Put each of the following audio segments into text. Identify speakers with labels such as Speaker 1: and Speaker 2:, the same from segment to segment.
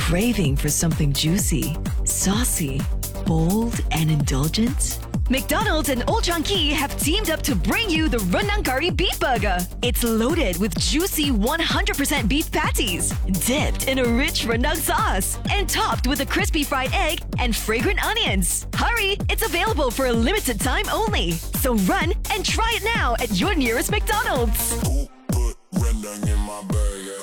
Speaker 1: craving for something juicy, saucy, bold, and indulgent? McDonald's and Old Chang Kee have teamed up to bring you the Rendang Curry Beef Burger. It's loaded with juicy 100% beef patties, dipped in a rich rendang sauce, and topped with a crispy fried egg and fragrant onions. Hurry, it's available for a limited time only. So run and try it now at your nearest McDonald's.
Speaker 2: Put rendang in my burger.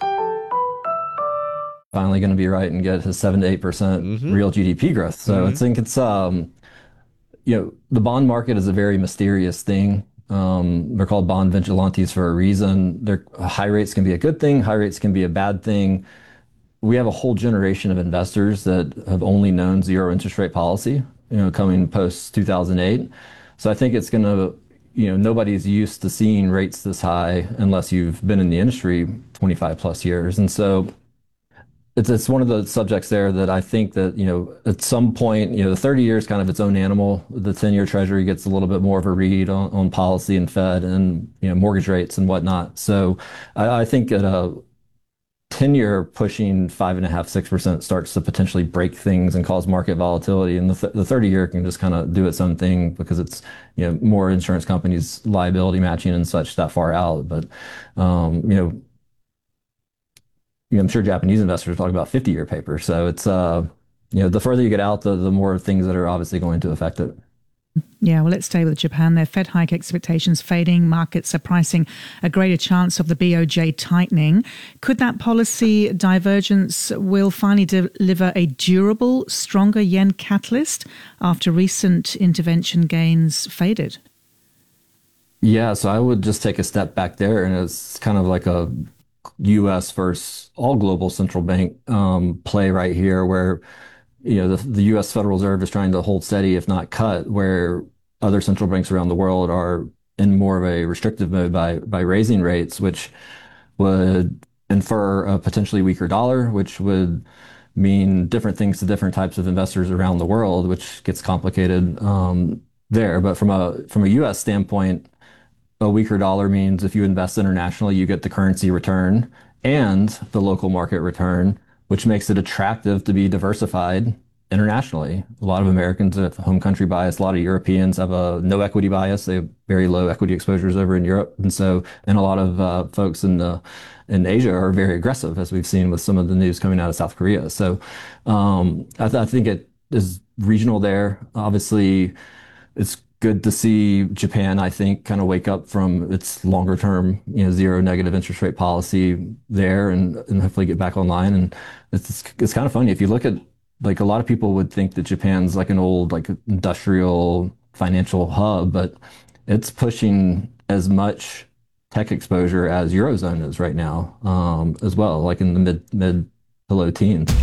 Speaker 3: Finally going to be right and get his 7 to 8% real GDP growth. So I think it's the bond market is a very mysterious thing. They're called bond vigilantes for a reason. High rates can be a good thing. High rates can be a bad thing. We have a whole generation of investors that have only known zero interest rate policy, coming post 2008. So I think it's going to, nobody's used to seeing rates this high unless you've been in the industry 25 plus years. And so it's one of the subjects there that I think that, at some point, the 30 years kind of its own animal. The 10-year treasury gets a little bit more of a read on policy and Fed and, mortgage rates and whatnot. So I think at a 10-year pushing 5.5%, 6% starts to potentially break things and cause market volatility. And the 30-year can just kind of do its own thing because it's, more insurance companies liability matching and such that far out. But, I'm sure Japanese investors talk about 50-year paper. So it's, the further you get out, the more things that are obviously going to affect it.
Speaker 4: Yeah, well, let's stay with Japan. Their Fed hike expectations fading. Markets are pricing a greater chance of the BOJ tightening. Could that policy divergence will finally deliver a durable, stronger yen catalyst after recent intervention gains faded?
Speaker 3: Yeah, so I would just take a step back there, and it's kind of like a U.S. versus all global central bank play right here, where the U.S. Federal Reserve is trying to hold steady, if not cut, where other central banks around the world are in more of a restrictive mode by raising rates, which would infer a potentially weaker dollar, which would mean different things to different types of investors around the world, which gets complicated there. But from a U.S. standpoint, a weaker dollar means if you invest internationally, you get the currency return and the local market return, which makes it attractive to be diversified internationally. A lot of Americans have home country bias. A lot of Europeans have a no equity bias. They have very low equity exposures over in Europe. And a lot of folks in Asia are very aggressive, as we've seen with some of the news coming out of South Korea. So I think it is regional there. Obviously, it's good to see Japan, I think, kind of wake up from its longer term, zero negative interest rate policy there and hopefully get back online. And it's kind of funny. If you look at, like, a lot of people would think that Japan's like an old, like, industrial financial hub, but it's pushing as much tech exposure as Eurozone is right now, as well, like in the mid to low teens.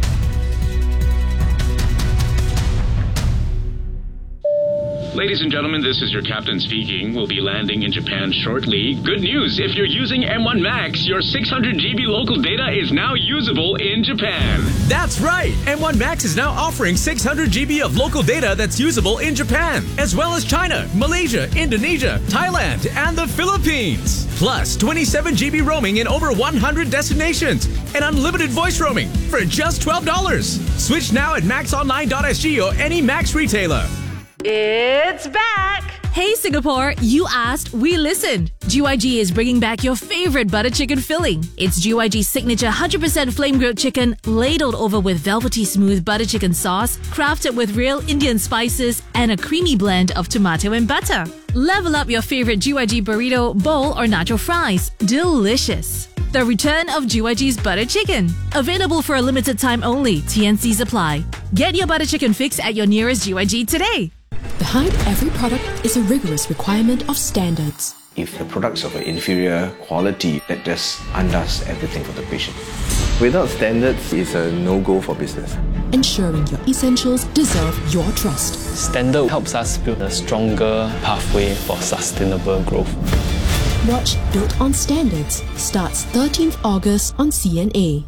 Speaker 5: Ladies and gentlemen, this is your captain speaking. We'll be landing in Japan shortly. Good news, if you're using M1 Max, your 600 GB local data is now usable in Japan.
Speaker 6: That's right! M1 Max is now offering 600 GB of local data that's usable in Japan, as well as China, Malaysia, Indonesia, Thailand, and the Philippines. Plus 27 GB roaming in over 100 destinations and unlimited voice roaming for just $12. Switch now at maxonline.sg or any Max retailer.
Speaker 7: It's back!
Speaker 8: Hey Singapore, you asked, we listened. GYG is bringing back your favorite butter chicken filling. It's GYG's signature 100% flame-grilled chicken, ladled over with velvety smooth butter chicken sauce, crafted with real Indian spices, and a creamy blend of tomato and butter. Level up your favorite GYG burrito, bowl, or nacho fries. Delicious. The return of GYG's butter chicken. Available for a limited time only. TNCs apply. Get your butter chicken fix at your nearest GYG today.
Speaker 9: Behind every product is a rigorous requirement of standards.
Speaker 10: If the product's of an inferior quality, that just undoes everything for the patient. Without standards, it's a no-go for business.
Speaker 9: Ensuring your essentials deserve your trust.
Speaker 11: Standard helps us build a stronger pathway for sustainable growth.
Speaker 9: Watch Built on Standards starts 13th August on CNA.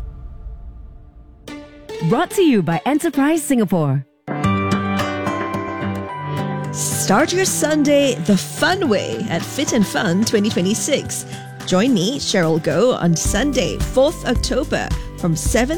Speaker 12: Brought to you by Enterprise Singapore.
Speaker 13: Start your Sunday the fun way at Fit and Fun 2026. Join me, Cheryl Goh, on Sunday, 4th October from 7